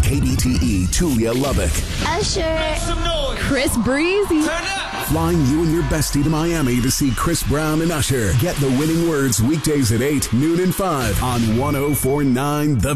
KDTE Tulia Lubbock. Usher. Chris Breezy. Flying you and your bestie to Miami to see Chris Brown and Usher. Get the winning words weekdays at 8, noon, and 5 on 104.9 The